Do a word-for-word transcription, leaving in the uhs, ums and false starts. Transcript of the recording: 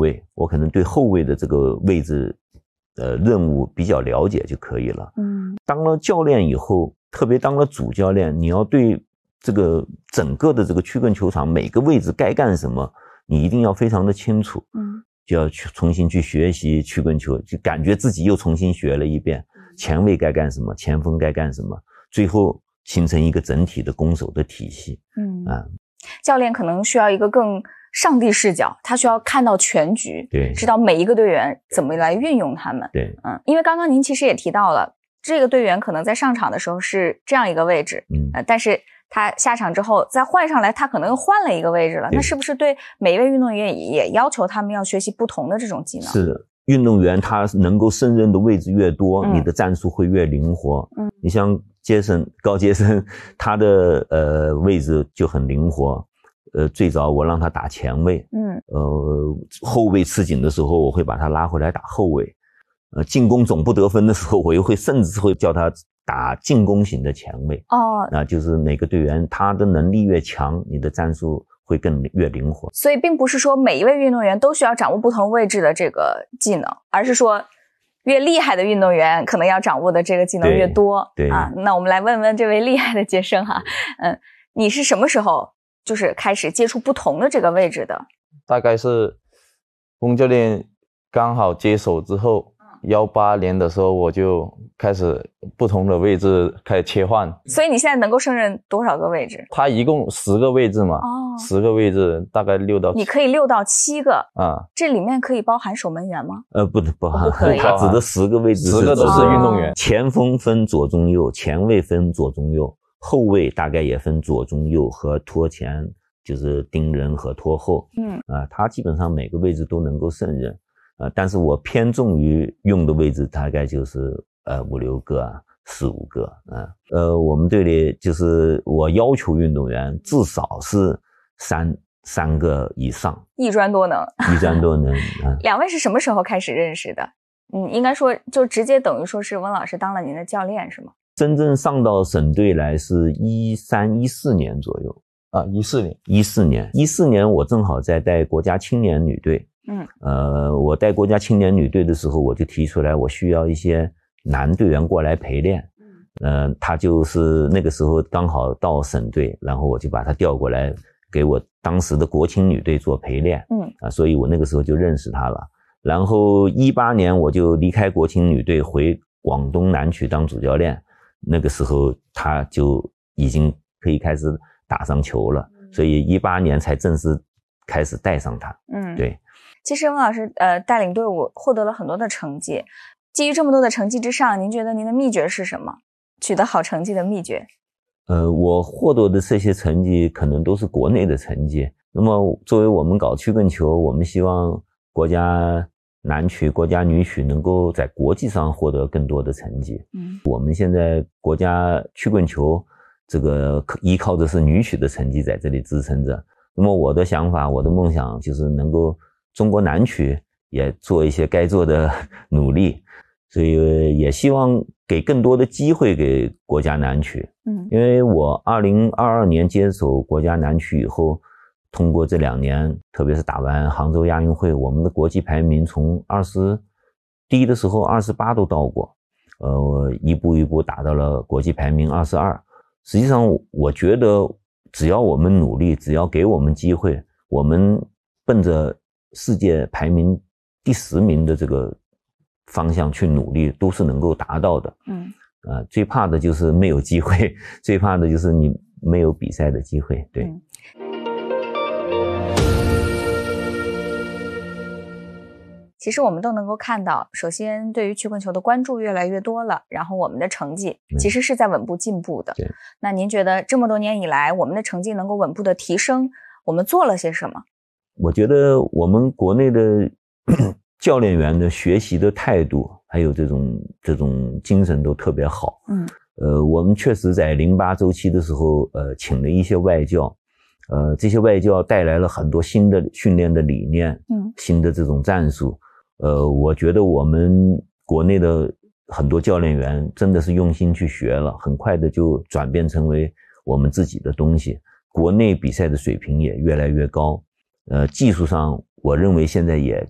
卫，我可能对后卫的这个位置呃任务比较了解就可以了。 嗯， 当了教练以后，特别当了主教练，你要对这个整个的这个曲棍球场每个位置该干什么，你一定要非常的清楚。 嗯， 就要去重新去学习曲棍球，就感觉自己又重新学了一遍，前卫该干什么，前锋该干什么，最后形成一个整体的攻守的体系。 嗯啊， 教练可能需要一个更上帝视角，他需要看到全局， 对， 知道每一个队员怎么来运用他们。 对， 嗯，因为刚刚您其实也提到了，这个队员可能在上场的时候是这样一个位置， 嗯， 呃，但是他下场之后再换上来，他可能又换了一个位置了。那是不是对每一位运动员也要求他们要学习不同的这种技能？ 是的，运动员他能够胜任的位置越多， 嗯、 你的战术会越灵活。 嗯， 你像杰森高杰森，他的呃位置就很灵活。呃，最早我让他打前卫， 嗯， 呃，后卫吃紧的时候，我会把他拉回来打后卫。呃，进攻总不得分的时候，我又会甚至会叫他打进攻型的前卫。 哦， 那就是每个队员他的能力越强，你的战术会更越灵活。 所以并不是说每一位运动员都需要掌握不同位置的这个技能，而是说越厉害的运动员可能要掌握的这个技能越多。 对，对啊，那我们来问问这位厉害的杰生哈，嗯，你是什么时候就是开始接触不同的这个位置的？ 大概是翁教练刚好接手之后，幺八年的时候我就开始不同的位置开始切换。 所以你现在能够胜任多少个位置？ 他一共十个位置嘛， 哦， 十个位置大概六到七， 你可以六到七个啊。 这里面可以包含守门员吗？ 呃，不不含， 不可以。 他指的十个位置， 十个都是运动员。 前锋分左中右，前卫分左中右，后卫大概也分左中右和拖前，就是盯人和拖后。 嗯， 啊，他基本上每个位置都能够胜任。呃，但是我偏重于用的位置大概就是呃五六个啊，四五个啊。呃，我们队里就是我要求运动员至少是三三个以上， 一专多能， 一专多能。啊， 两位是什么时候开始认识的？嗯，应该说就直接等于说是温老师当了您的教练是吗？ 真正上到省队来是一三一四年左右啊，一四年， 一四年，一四年我正好在带国家青年女队。 嗯， 呃，我带国家青年女队的时候，我就提出来，我需要一些男队员过来陪练。嗯，呃，他就是那个时候刚好到省队，然后我就把他调过来，给我当时的国青女队做陪练。 嗯， 啊，所以我那个时候就认识他了。然后一八年我就离开国青女队，回广东南区当主教练。那个时候他就已经可以开始打上球了，所以一八年才正式开始带上他。 嗯， 对。 其实温老师呃带领队伍获得了很多的成绩，基于这么多的成绩之上，您觉得您的秘诀是什么？取得好成绩的秘诀？ 呃，我获得的这些成绩可能都是国内的成绩。那么作为我们搞曲棍球，我们希望国家男曲、国家女曲能够在国际上获得更多的成绩。 嗯， 我们现在国家曲棍球这个依靠的是女曲的成绩在这里支撑着。那么我的想法，我的梦想就是能够中国男曲也做一些该做的努力，所以也希望给更多的机会给国家男曲。 嗯， 因为我二零二二年接手国家男曲以后，通过这两年，特别是打完杭州亚运会，我们的国际排名从二十低的时候二十八都到过，呃，一步一步打到了国际排名二十二。实际上，我觉得只要我们努力，只要给我们机会，我们奔着世界排名第十名的这个方向去努力，都是能够达到的。 嗯， 呃，最怕的就是没有机会，最怕的就是你没有比赛的机会。对。 嗯，其实我们都能够看到，首先对于曲棍球的关注越来越多了，然后我们的成绩其实是在稳步进步的。 对。 那您觉得这么多年以来，我们的成绩能够稳步的提升，我们做了些什么？ 我觉得我们国内的教练员的学习的态度，还有这种这种精神都特别好。 嗯， 呃，我们确实在零八周期的时候，呃，请了一些外教，呃，这些外教带来了很多新的训练的理念， 嗯， 新的这种战术。呃，我觉得我们国内的很多教练员真的是用心去学了，很快的就转变成为我们自己的东西。国内比赛的水平也越来越高，呃，技术上我认为现在也